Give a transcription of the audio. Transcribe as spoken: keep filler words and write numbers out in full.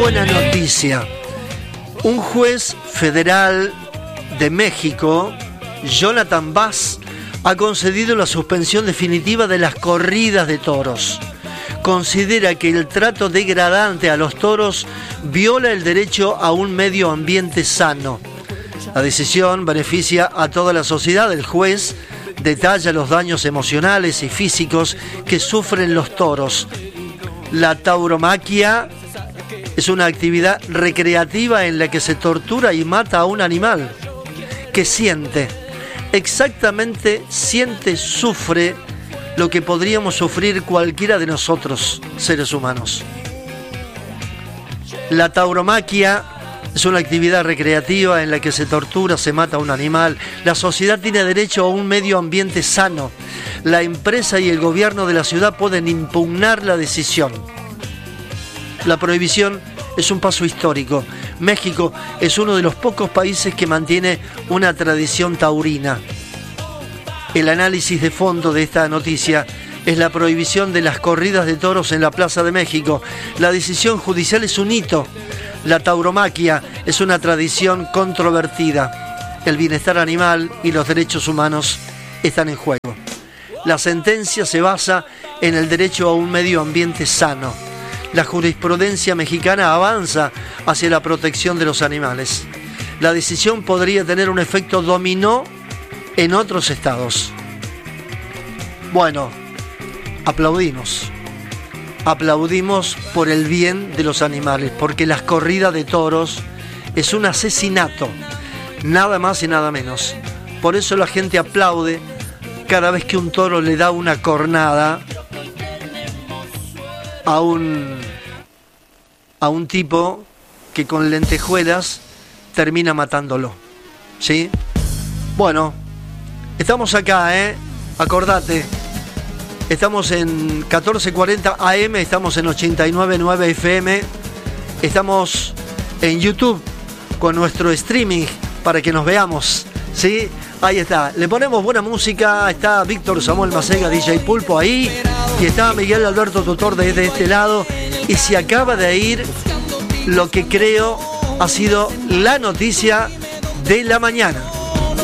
buena noticia. Un juez federal de México, Jonathan Bass, ha concedido la suspensión definitiva de las corridas de toros. Considera que el trato degradante a los toros viola el derecho a un medio ambiente sano. La decisión beneficia a toda la sociedad. El juez detalla los daños emocionales y físicos que sufren los toros. La tauromaquia es una actividad recreativa en la que se tortura y mata a un animal que siente, exactamente siente, sufre lo que podríamos sufrir cualquiera de nosotros, seres humanos. La tauromaquia es una actividad recreativa en la que se tortura, se mata a un animal. La sociedad tiene derecho a un medio ambiente sano. La empresa y el gobierno de la ciudad pueden impugnar la decisión. La prohibición es un paso histórico. México es uno de los pocos países que mantiene una tradición taurina. El análisis de fondo de esta noticia es la prohibición de las corridas de toros en la Plaza de México. La decisión judicial es un hito. La tauromaquia es una tradición controvertida. El bienestar animal y los derechos humanos están en juego. La sentencia se basa en el derecho a un medio ambiente sano. La jurisprudencia mexicana avanza hacia la protección de los animales. La decisión podría tener un efecto dominó en otros estados. Bueno, aplaudimos. Aplaudimos por el bien de los animales, porque las corridas de toros es un asesinato, nada más y nada menos. Por eso la gente aplaude cada vez que un toro le da una cornada a un, a un tipo que con lentejuelas termina matándolo. ¿Sí? Bueno, estamos acá, ¿eh? Acordate. Estamos en catorce cuarenta A M, estamos en ochenta y nueve punto nueve F M, estamos en YouTube con nuestro streaming para que nos veamos, ¿sí? Ahí está, le ponemos buena música, está Víctor Samuel Macega, D J Pulpo ahí, y está Miguel Alberto Tutor desde este lado, y se acaba de ir lo que creo ha sido la noticia de la mañana.